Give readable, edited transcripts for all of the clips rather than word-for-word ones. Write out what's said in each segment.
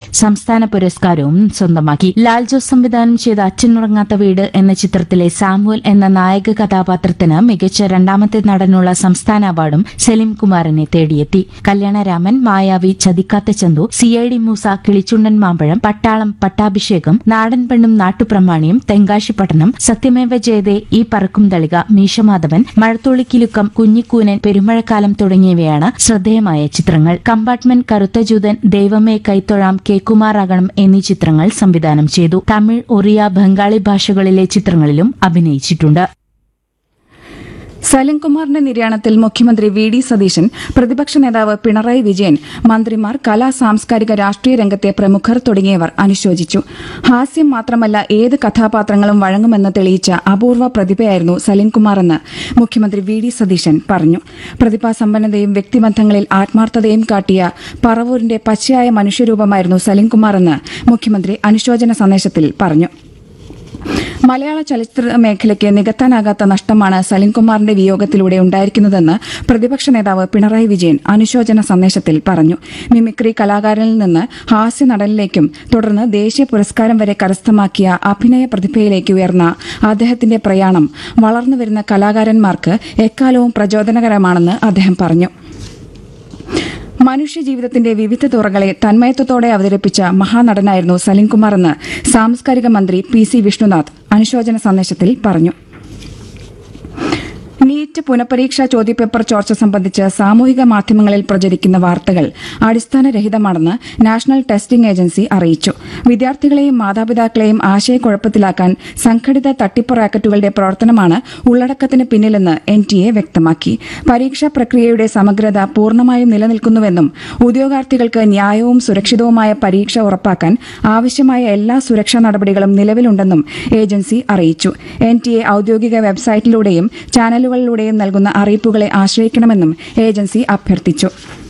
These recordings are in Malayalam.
സംസ്ഥാന പുരസ്കാരവും സ്വന്തമാക്കി. ലാൽ ജോസ് സംവിധാനം ചെയ്ത അച്ഛനുറങ്ങാത്ത വീട് എന്ന ചിത്രത്തിലെ സാമുവൽ എന്ന നായക കഥാപാത്രത്തിന് മികച്ച രണ്ടാമത്തെ നടനുള്ള സംസ്ഥാന അവാർഡും സലീം കുമാറിനെ തേടിയെത്തി. കല്യാണരാമൻ, മായാവി, ചതിക്കാത്ത ചന്തു, CID മൂസ, കിളിച്ചുണ്ടൻ മാമ്പഴം, പട്ടാളം, പട്ടാഭിഷേകം, നാടൻ പെണ്ണും നാട്ടുപ്രമാണിയും, തെങ്കാശിപ്പട്ടണം, സത്യമേവ ജയതേ, ഈ പറക്കും തളിക, മീശമാധവൻ, മഴത്തുള്ളിക്കിലുക്കം, കുഞ്ഞിക്കൂനൻ, പെരുമഴക്കാലം തുടങ്ങിയവയാണ് ശ്രദ്ധേയമായ ചിത്രങ്ങൾ. കമ്പാർട്ട്മെന്റ്, കറുത്ത ജൂതൻ, ദൈവമേ കൈത്തൊഴാം, കേക്കുമാറാകണം എന്നീ ചിത്രങ്ങൾ സംവിധാനം ചെയ്തു. തമിഴ്, ഒറിയ, ബംഗാളി ഭാഷകളിലെ ചിത്രങ്ങളിലും അഭിനയിച്ചിട്ടുണ്ട്. സലിംകുമാറിന്റെ നിര്യാണത്തിൽ മുഖ്യമന്ത്രി VD സതീശൻ, പ്രതിപക്ഷ നേതാവ് പിണറായി വിജയൻ, മന്ത്രിമാർ, കലാ സാംസ്കാരിക രാഷ്ട്രീയ രംഗത്തെ പ്രമുഖർ തുടങ്ങിയവർ അനുശോചിച്ചു. ഹാസ്യം മാത്രമല്ല ഏത് കഥാപാത്രങ്ങളും വഴങ്ങുമെന്ന് തെളിയിച്ച അപൂർവ പ്രതിഭയായിരുന്നു സലിംകുമാറെന്ന് മുഖ്യമന്ത്രി VD സതീശൻ പറഞ്ഞു. പ്രതിഭാസമ്പന്നതയും വ്യക്തിബന്ധങ്ങളിൽ ആത്മാർത്ഥതയും കാട്ടിയ പറവൂരിന്റെ പച്ചയായ മനുഷ്യരൂപമായിരുന്നു സലിംകുമാറെന്ന് മുഖ്യമന്ത്രി അനുശോചന സന്ദേശത്തിൽ പറഞ്ഞു. മലയാള ചലച്ചിത്ര മേഖലയ്ക്ക് നികത്താനാകാത്ത നഷ്ടമാണ് സലിംകുമാറിന്റെ വിയോഗത്തിലൂടെ ഉണ്ടായിരിക്കുന്നതെന്ന് പ്രതിപക്ഷ നേതാവ് പിണറായി വിജയൻ അനുശോചന സന്ദേശത്തിൽ പറഞ്ഞു. മിമിക്രി കലാകാരനിൽ നിന്ന് ഹാസ്യ നടനിലേക്കും തുടർന്ന് ദേശീയ പുരസ്കാരം വരെ കരസ്ഥമാക്കിയ അഭിനയ പ്രതിഭയിലേക്ക് ഉയർന്ന അദ്ദേഹത്തിന്റെ പ്രയാണം വളർന്നുവരുന്ന കലാകാരന്മാർക്ക് എക്കാലവും പ്രചോദനകരമാണെന്ന് അദ്ദേഹം പറഞ്ഞു. മനുഷ്യജീവിതത്തിന്റെ വിവിധ തുറകളെ തന്മയത്വത്തോടെ അവതരിപ്പിച്ച മഹാനടനായിരുന്നു സലിംകുമാറെന്ന് സാംസ്കാരിക മന്ത്രി PC വിഷ്ണുനാഥ് അനുശോചന സന്ദേശത്തിൽ പറഞ്ഞു. നീറ്റ് പുനഃപരീക്ഷാ ചോദ്യപേപ്പർ ചോർച്ച സംബന്ധിച്ച് സാമൂഹിക മാധ്യമങ്ങളിൽ പ്രചരിക്കുന്ന വാർത്തകൾ അടിസ്ഥാനരഹിതമാണെന്ന് നാഷണൽ ടെസ്റ്റിംഗ് ഏജൻസി അറിയിച്ചു. വിദ്യാർത്ഥികളെയും മാതാപിതാക്കളെയും ആശയക്കുഴപ്പത്തിലാക്കാൻ സംഘടിത തട്ടിപ്പ് റാക്കറ്റുകളുടെ പ്രവർത്തനമാണ് ഉള്ളടക്കത്തിന് പിന്നിലെന്ന് NTA വ്യക്തമാക്കി. പരീക്ഷാ പ്രക്രിയയുടെ സമഗ്രത പൂർണ്ണമായും നിലനിൽക്കുന്നുവെന്നും ഉദ്യോഗാർത്ഥികൾക്ക് ന്യായവും സുരക്ഷിതവുമായ പരീക്ഷ ഉറപ്പാക്കാൻ ആവശ്യമായ എല്ലാ സുരക്ഷാ നടപടികളും നിലവിലുണ്ടെന്നും ഏജൻസി അറിയിച്ചു. NTA ഔദ്യോഗിക വെബ്സൈറ്റിലൂടെയും ചാനലുകളിലൂടെയും നൽകുന്ന അറിയിപ്പുകളെ ആശ്രയിക്കണമെന്നും ഏജൻസി അഭ്യർത്ഥിച്ചു.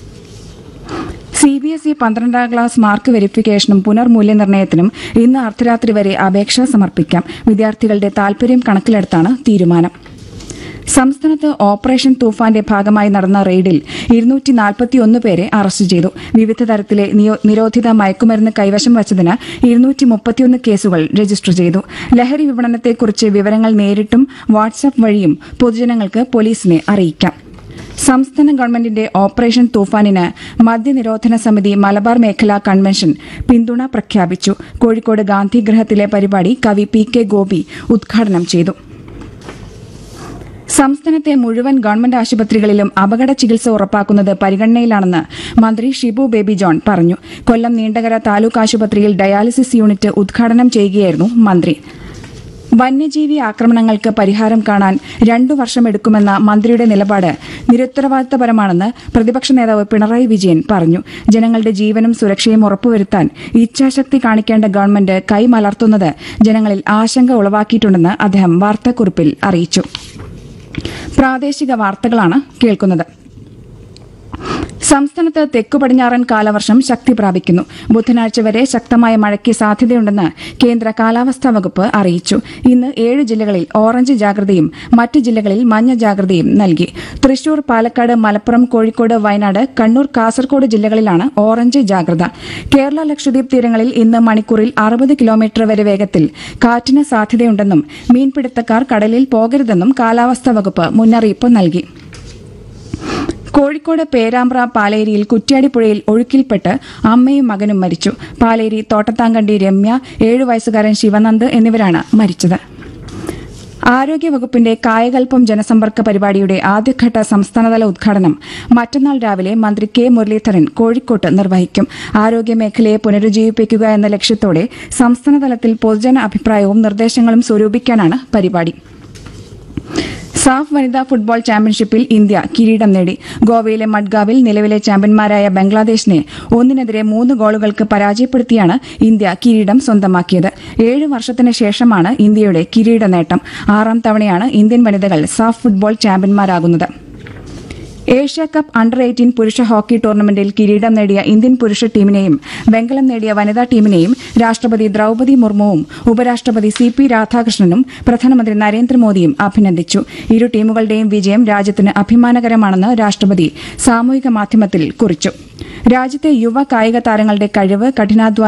CBSE 12ാം ക്ലാസ് മാർക്ക് വെരിഫിക്കേഷനും പുനർമൂല്യനിർണ്ണയത്തിനും ഇന്ന് അർദ്ധരാത്രി വരെ അപേക്ഷ സമർപ്പിക്കാം. വിദ്യാർത്ഥികളുടെ താൽപര്യം കണക്കിലെടുത്താണ് തീരുമാനം. സംസ്ഥാനത്ത് ഓപ്പറേഷൻ തൂഫാന്റെ ഭാഗമായി നടന്ന റെയ്ഡിൽ 241 പേരെ അറസ്റ്റ് ചെയ്തു. വിവിധ തരത്തിലെ നിരോധിത മയക്കുമരുന്ന് കൈവശം വച്ചതിന് 231 കേസുകൾ രജിസ്റ്റർ ചെയ്തു. ലഹരി വിപണനത്തെക്കുറിച്ച് വിവരങ്ങൾ നേരിട്ടും വാട്സ്ആപ്പ് വഴിയും പൊതുജനങ്ങൾക്ക് പോലീസിനെ അറിയിക്കാം. സംസ്ഥാന ഗവൺമെന്റിന്റെ ഓപ്പറേഷൻ തൂഫാനിന് മദ്യനിരോധന സമിതി മലബാർ മേഖലാ കൺവെൻഷൻ പിന്തുണ പ്രഖ്യാപിച്ചു. കോഴിക്കോട് ഗാന്ധിഗൃഹത്തിലെ പരിപാടി കവി PK ഗോപി ഉദ്ഘാടനം ചെയ്തു. സംസ്ഥാനത്തെ മുഴുവൻ ഗവൺമെന്റ് ആശുപത്രികളിലും അപകട ചികിത്സ ഉറപ്പാക്കുന്നത് പരിഗണനയിലാണെന്ന് മന്ത്രി ഷിബു ബേബി ജോൺ പറഞ്ഞു. കൊല്ലം നീണ്ടകര താലൂക്ക് ആശുപത്രിയിൽ ഡയാലിസിസ് യൂണിറ്റ് ഉദ്ഘാടനം ചെയ്യുകയായിരുന്നു മന്ത്രി. വന്യജീവി ആക്രമണങ്ങൾക്ക് പരിഹാരം കാണാൻ 2 വർഷമെടുക്കുമെന്ന മന്ത്രിയുടെ നിലപാട് നിരുത്തരവാദിത്തപരമാണെന്ന് പ്രതിപക്ഷ നേതാവ് പിണറായി വിജയൻ പറഞ്ഞു. ജനങ്ങളുടെ ജീവനും സുരക്ഷയും ഉറപ്പുവരുത്താൻ ഇച്ഛാശക്തി കാണിക്കേണ്ട ഗവൺമെന്റ് കൈമലർത്തുന്നത് ജനങ്ങളിൽ ആശങ്ക ഉളവാക്കിയിട്ടുണ്ടെന്ന് അദ്ദേഹം വാർത്താക്കുറിപ്പിൽ അറിയിച്ചു. പ്രാദേശിക വാർത്തകളാണ് കേൾക്കുന്നത്. സംസ്ഥാനത്ത് തെക്കു പടിഞ്ഞാറൻ കാലവർഷം ശക്തി പ്രാപിക്കുന്നു. ബുധനാഴ്ച വരെ ശക്തമായ മഴയ്ക്ക് സാധ്യതയുണ്ടെന്ന് കേന്ദ്ര കാലാവസ്ഥാ വകുപ്പ് അറിയിച്ചു. ഇന്ന് 7 ജില്ലകളിൽ ഓറഞ്ച് ജാഗ്രതയും മറ്റ് ജില്ലകളിൽ മഞ്ഞ ജാഗ്രതയും നൽകി. തൃശൂർ, പാലക്കാട്, മലപ്പുറം, കോഴിക്കോട്, വയനാട്, കണ്ണൂർ, കാസർകോട് ജില്ലകളിലാണ് ഓറഞ്ച് ജാഗ്രത. കേരള ലക്ഷദ്വീപ് തീരങ്ങളിൽ ഇന്ന് മണിക്കൂറിൽ 60 കിലോമീറ്റർ വരെ വേഗത്തിൽ കാറ്റിന് സാധ്യതയുണ്ടെന്നും മീൻപിടുത്തക്കാർ കടലിൽ പോകരുതെന്നും കാലാവസ്ഥാ വകുപ്പ് മുന്നറിയിപ്പ് നൽകി. കോഴിക്കോട് പേരാമ്പ്ര പാലേരിയിൽ കുറ്റ്യാടിപ്പുഴയിൽ ഒഴുക്കിൽപ്പെട്ട് അമ്മയും മകനും മരിച്ചു. പാലേരി തോട്ടത്താങ്കണ്ടി രമ്യ, 7 വയസ്സുകാരൻ ശിവനന്ദ് എന്നിവരാണ് മരിച്ചത്. ആരോഗ്യവകുപ്പിന്റെ കായകൽപ്പം ജനസമ്പർക്ക പരിപാടിയുടെ ആദ്യഘട്ട സംസ്ഥാനതല ഉദ്ഘാടനം മറ്റന്നാൾ രാവിലെ മന്ത്രി K മുരളീധരൻ കോഴിക്കോട്ട് നിർവഹിക്കും. ആരോഗ്യമേഖലയെ പുനരുജ്ജീവിപ്പിക്കുക എന്ന ലക്ഷ്യത്തോടെ സംസ്ഥാനതലത്തിൽ പൊതുജന അഭിപ്രായവും നിർദ്ദേശങ്ങളും സ്വരൂപിക്കാനാണ് പരിപാടി. സാഫ് വനിതാ ഫുട്ബോൾ ചാമ്പ്യൻഷിപ്പിൽ ഇന്ത്യ കിരീടം നേടി. ഗോവയിലെ മഡ്ഗാവിൽ നിലവിലെ ചാമ്പ്യന്മാരായ ബംഗ്ലാദേശിനെ 1-3 ഗോളുകൾക്ക് പരാജയപ്പെടുത്തിയാണ് ഇന്ത്യ കിരീടം സ്വന്തമാക്കിയത്. 7 വർഷത്തിന് ശേഷമാണ് ഇന്ത്യയുടെ കിരീട നേട്ടം. 6ാം തവണയാണ് ഇന്ത്യൻ വനിതകൾ സാഫ് ഫുട്ബോൾ ചാമ്പ്യന്മാരാകുന്നത്. ഏഷ്യാകപ്പ് അണ്ടർ-18 പുരുഷ ഹോക്കി ടൂർണമെന്റിൽ കിരീടം നേടിയ ഇന്ത്യൻ പുരുഷ ടീമിനെയും വെങ്കലം നേടിയ വനിതാ ടീമിനെയും രാഷ്ട്രപതി ദ്രൌപദി മുർമുവും ഉപരാഷ്ട്രപതി CP രാധാകൃഷ്ണനും പ്രധാനമന്ത്രി നരേന്ദ്രമോദിയും അഭിനന്ദിച്ചു. ഇരു ടീമുകളുടെയും വിജയം രാജ്യത്തിന് അഭിമാനകരമാണെന്ന് രാഷ്ട്രപതി സാമൂഹിക മാധ്യമത്തിൽ കുറിച്ചു. രാജ്യത്തെ യുവ കായിക താരങ്ങളുടെ കഴിവ്, കഠിനാധ്വാനം